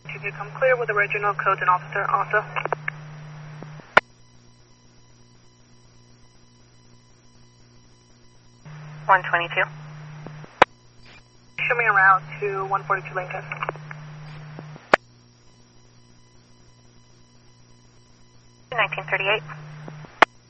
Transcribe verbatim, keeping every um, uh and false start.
If you come clear with original codes and officer, also. one twenty-two. Show me around to one forty-two Lincoln. nineteen thirty-eight.